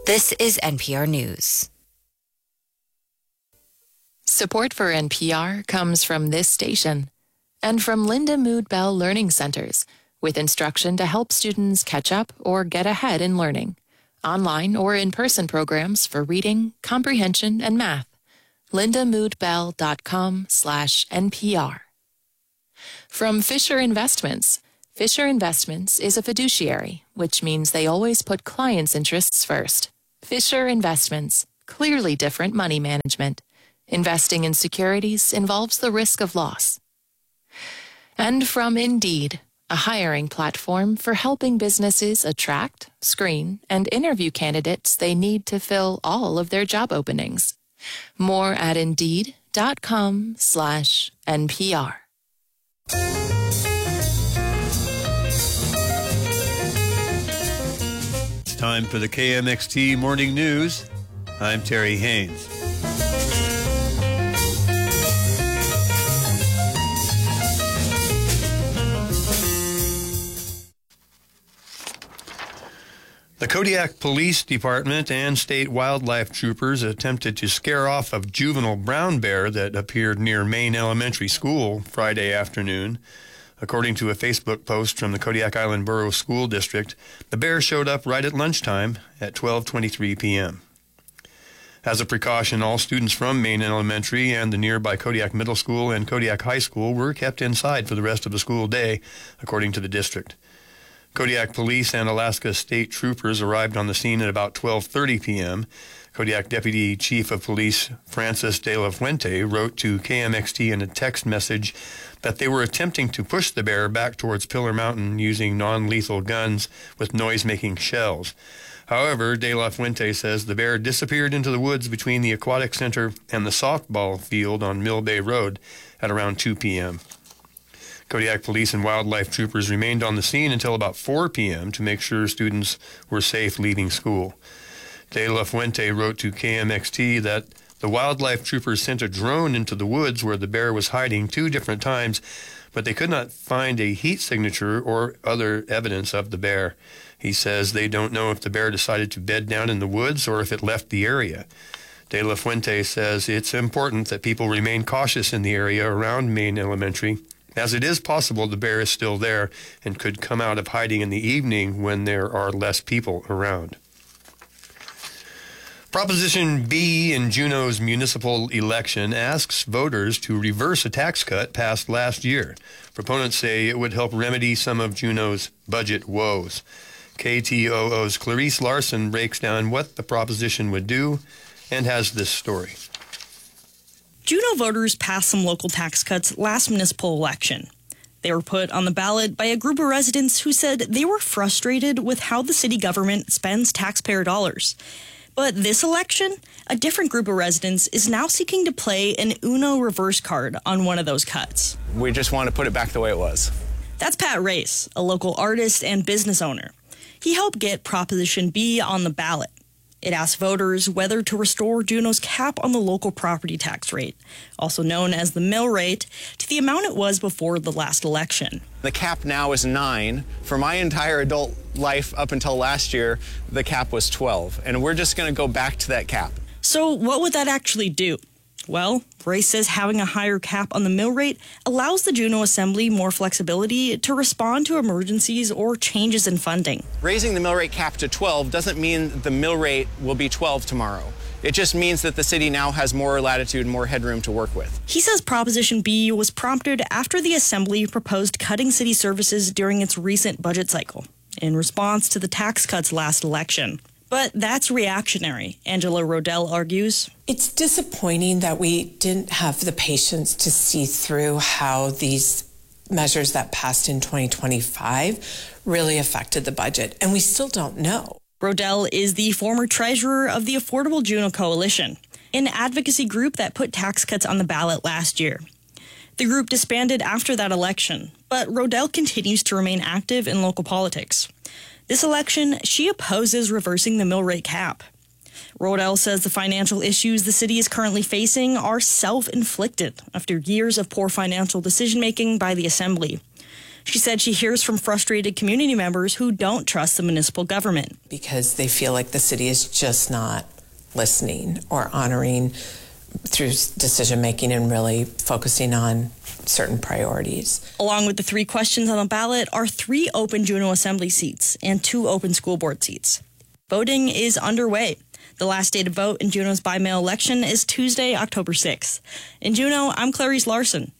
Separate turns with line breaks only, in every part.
This is NPR News.
Support for NPR comes from this station and from Linda Mood Bell Learning Centers, with instruction to help students catch up or get ahead in learning. Online or in-person programs for reading, comprehension, and math. lindamoodbell.com/NPR. From Fisher Investments. Fisher Investments is a fiduciary, which means they always put clients' interests first. Fisher Investments, clearly different money management. Investing in securities involves the risk of loss. And from Indeed, a hiring platform for helping businesses attract, screen, and interview candidates they need to fill all of their job openings. More at Indeed.com/NPR.
It's time for the KMXT Morning News. I'm Terry Haynes. The Kodiak Police Department and state wildlife troopers attempted to scare off a juvenile brown bear that appeared near Maine Elementary School Friday afternoon. According to a Facebook post from the Kodiak Island Borough School District, the bear showed up right at lunchtime at 12:23 p.m. As a precaution, all students from Maine Elementary and the nearby Kodiak Middle School and Kodiak High School were kept inside for the rest of the school day, according to the district. Kodiak Police and Alaska State Troopers arrived on the scene at about 12:30 p.m. Kodiak Deputy Chief of Police Francis De La Fuente wrote to KMXT in a text message that they were attempting to push the bear back towards Pillar Mountain using non-lethal guns with noise-making shells. However, De La Fuente says the bear disappeared into the woods between the Aquatic Center and the softball field on Mill Bay Road at around 2 p.m. Kodiak Police and Wildlife Troopers remained on the scene until about 4 p.m. to make sure students were safe leaving school. De La Fuente wrote to KMXT that the Wildlife Troopers sent a drone into the woods where the bear was hiding 2 different times, but they could not find a heat signature or other evidence of the bear. He says they don't know if the bear decided to bed down in the woods or if it left the area. De La Fuente says it's important that people remain cautious in the area around Maine Elementary, as it is possible the bear is still there and could come out of hiding in the evening when there are less people around. Proposition B in Juneau's municipal election asks voters to reverse a tax cut passed last year. Proponents say it would help remedy some of Juneau's budget woes. KTOO's Clarice Larson breaks down what the proposition would do and has this story.
Juneau voters passed some local tax cuts last municipal election. They were put on the ballot by a group of residents who said they were frustrated with how the city government spends taxpayer dollars. But this election, a different group of residents is now seeking to play an Uno reverse card on one of those cuts.
We just want to put it back the way it was.
That's Pat Race, a local artist and business owner. He helped get Proposition B on the ballot. It asked voters whether to restore Juneau's cap on the local property tax rate, also known as the mill rate, to the amount it was before the last election.
The cap now is 9. For my entire adult life up until last year, the cap was 12, and we're just going to go back to that cap.
So what would that actually do? Well, Race says having a higher cap on the mill rate allows the Juneau Assembly more flexibility to respond to emergencies or changes in funding.
Raising the mill rate cap to 12 doesn't mean the mill rate will be 12 tomorrow. It just means that the city now has more latitude and more headroom to work with.
He says Proposition B was prompted after the Assembly proposed cutting city services during its recent budget cycle in response to the tax cuts last election. But that's reactionary, Angela Rodell argues.
It's disappointing that we didn't have the patience to see through how these measures that passed in 2025 really affected the budget, and we still don't know.
Rodell is the former treasurer of the Affordable Juneau Coalition, an advocacy group that put tax cuts on the ballot last year. The group disbanded after that election, but Rodell continues to remain active in local politics. This election, she opposes reversing the mill rate cap. Rodell says the financial issues the city is currently facing are self-inflicted after years of poor financial decision-making by the Assembly. She said she hears from frustrated community members who don't trust the municipal government.
Because they feel like the city is just not listening or honoring through decision-making and really focusing on certain priorities.
Along with the 3 questions on the ballot are 3 open Juneau Assembly seats and 2 open school board seats. Voting is underway. The last day to vote in Juneau's by-mail election is Tuesday, October 6th. In Juneau, I'm Clarice Larson.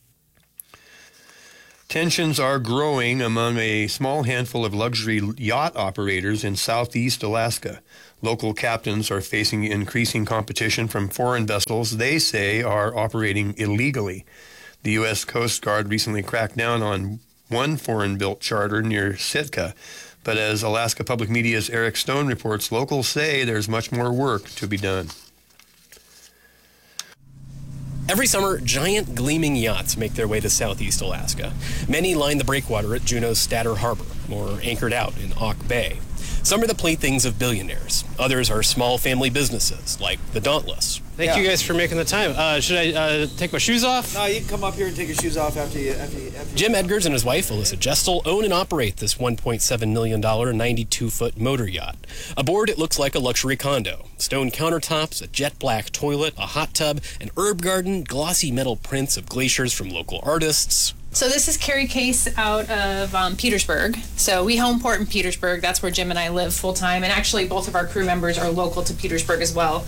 Tensions are growing among a small handful of luxury yacht operators in southeast Alaska. Local captains are facing increasing competition from foreign vessels they say are operating illegally. The U.S. Coast Guard recently cracked down on one foreign-built charter near Sitka. But as Alaska Public Media's Eric Stone reports, locals say there's much more work to be done.
Every summer, giant gleaming yachts make their way to southeast Alaska. Many line the breakwater at Juneau's Statter Harbor or anchored out in Auk Bay. Some are the playthings of billionaires. Others are small family businesses, like the Dauntless.
Thank you guys for making the time. Should I take my shoes off?
No, you can come up here and take your shoes off after you
Jim Edgars and his wife, Alyssa Gestel, own and operate this $1.7 million 92-foot motor yacht. Aboard, it looks like a luxury condo. Stone countertops, a jet black toilet, a hot tub, an herb garden, glossy metal prints of glaciers from local artists.
So this is Carrie Case out of Petersburg. So we home port in Petersburg. That's where Jim and I live full time. And actually both of our crew members are local to Petersburg as well.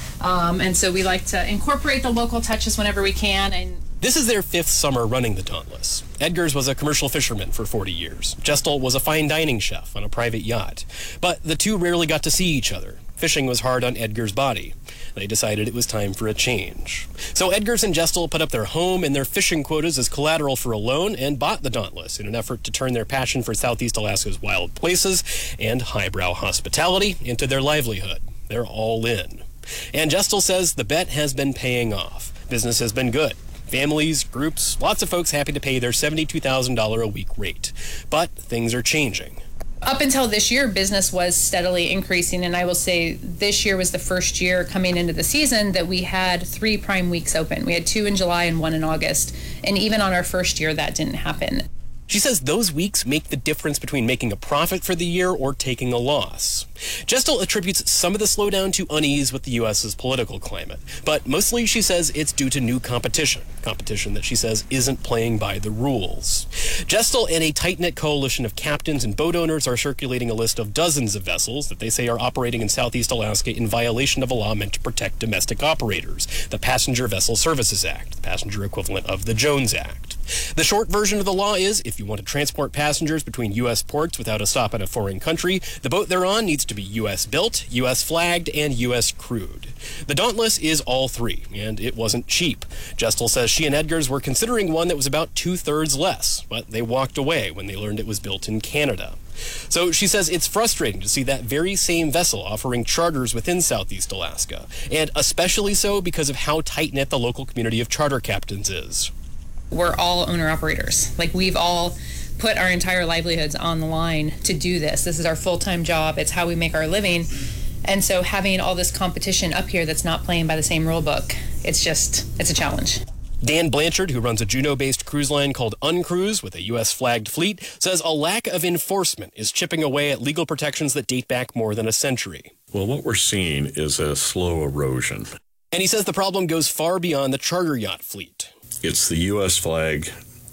And so we like to incorporate the local touches whenever we can. And
this is their 5th summer running the Dauntless. Edgars was a commercial fisherman for 40 years. Gestel was a fine dining chef on a private yacht. But the two rarely got to see each other. Fishing was hard on Edgars' body. They decided it was time for a change. So Edgars and Gestel put up their home and their fishing quotas as collateral for a loan and bought the Dauntless in an effort to turn their passion for Southeast Alaska's wild places and highbrow hospitality into their livelihood. They're all in. And Gestel says the bet has been paying off. Business has been good. Families, groups, lots of folks happy to pay their $72,000 a week rate. But things are changing.
up until this year, business was steadily increasing, and I will say this year was the first year coming into the season that we had 3 prime weeks open. We had 2 in July and 1 in August, and even on our first year, that didn't happen.
She says those weeks make the difference between making a profit for the year or taking a loss. Gestel attributes some of the slowdown to unease with the U.S.'s political climate, but mostly she says it's due to new competition that she says isn't playing by the rules. Gestel and a tight-knit coalition of captains and boat owners are circulating a list of dozens of vessels that they say are operating in Southeast Alaska in violation of a law meant to protect domestic operators, the Passenger Vessel Services Act, the passenger equivalent of the Jones Act. The short version of the law is, if you want to transport passengers between U.S. ports without a stop in a foreign country, the boat they're on needs to be U.S. built, U.S. flagged, and U.S. crewed. The Dauntless is all 3, and it wasn't cheap. Gestel says she and Edgars were considering one that was about 2/3 less, but they walked away when they learned it was built in Canada. So she says it's frustrating to see that very same vessel offering charters within Southeast Alaska, and especially so because of how tight-knit the local community of charter captains is.
We're all owner-operators. Like, we've all put our entire livelihoods on the line to do this. This is our full-time job. It's how we make our living. And so having all this competition up here that's not playing by the same rule book, it's a challenge.
Dan Blanchard, who runs a Juneau-based cruise line called Uncruise with a U.S.-flagged fleet, says a lack of enforcement is chipping away at legal protections that date back more than a century.
Well, what we're seeing is a slow erosion.
And he says the problem goes far beyond the charter yacht fleet.
It's the U.S. flag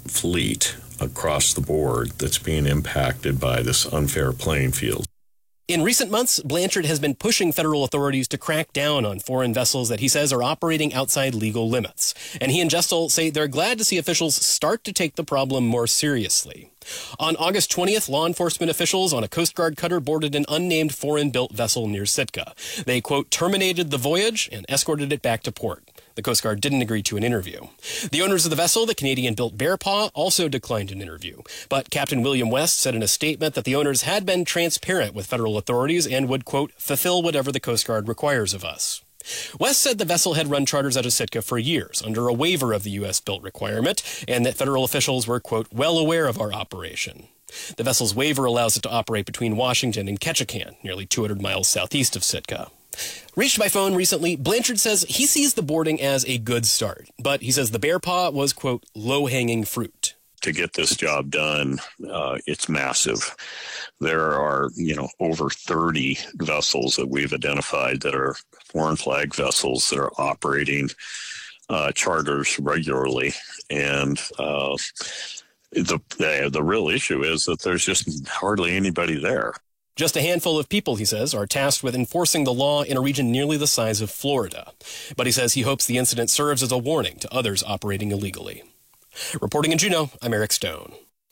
fleet across the board that's being impacted by this unfair playing field.
In recent months, Blanchard has been pushing federal authorities to crack down on foreign vessels that he says are operating outside legal limits. And he and Gestel say they're glad to see officials start to take the problem more seriously. On August 20th, law enforcement officials on a Coast Guard cutter boarded an unnamed foreign-built vessel near Sitka. They, quote, terminated the voyage and escorted it back to port. The Coast Guard didn't agree to an interview. The owners of the vessel, the Canadian-built Bear Paw, also declined an interview. But Captain William West said in a statement that the owners had been transparent with federal authorities and would, quote, fulfill whatever the Coast Guard requires of us. West said the vessel had run charters out of Sitka for years under a waiver of the U.S.-built requirement and that federal officials were, quote, well aware of our operation. The vessel's waiver allows it to operate between Washington and Ketchikan, nearly 200 miles southeast of Sitka. Reached by phone recently, Blanchard says he sees the boarding as a good start, but he says the Bear Paw was, quote, low-hanging fruit.
to get this job done, it's massive. There are, over 30 vessels that we've identified that are foreign flag vessels that are operating charters regularly. And the real issue is that there's just hardly anybody there.
Just a handful of people, he says, are tasked with enforcing the law in a region nearly the size of Florida. But he says he hopes the incident serves as a warning to others operating illegally. Reporting in Juneau, I'm Eric Stone.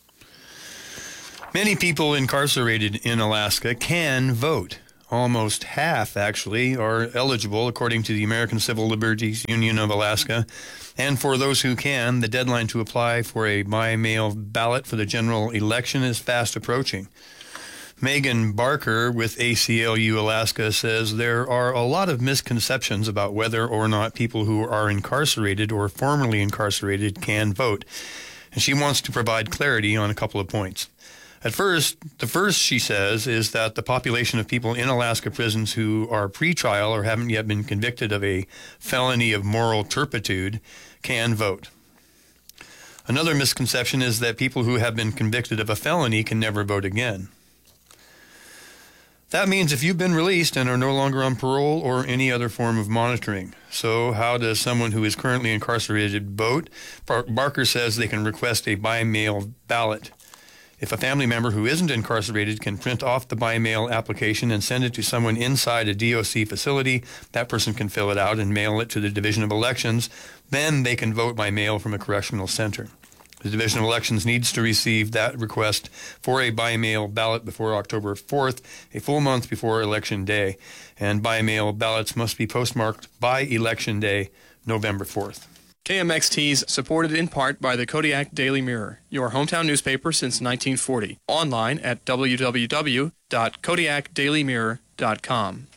Many people incarcerated in Alaska can vote. Almost half, actually, are eligible, according to the American Civil Liberties Union of Alaska. And for those who can, the deadline to apply for a by-mail ballot for the general election is fast approaching. Megan Barker with ACLU Alaska says there are a lot of misconceptions about whether or not people who are incarcerated or formerly incarcerated can vote. And she wants to provide clarity on a couple of points. The first, she says, is that the population of people in Alaska prisons who are pretrial or haven't yet been convicted of a felony of moral turpitude can vote. Another misconception is that people who have been convicted of a felony can never vote again. That means if you've been released and are no longer on parole or any other form of monitoring. So how does someone who is currently incarcerated vote? Barker says they can request a by-mail ballot. If a family member who isn't incarcerated can print off the by-mail application and send it to someone inside a DOC facility, that person can fill it out and mail it to the Division of Elections. Then they can vote by mail from a correctional center. The Division of Elections needs to receive that request for a by-mail ballot before October 4th, a full month before Election Day. And by-mail ballots must be postmarked by Election Day, November 4th.
KMXT is supported in part by the Kodiak Daily Mirror, your hometown newspaper since 1940. Online at www.kodiakdailymirror.com.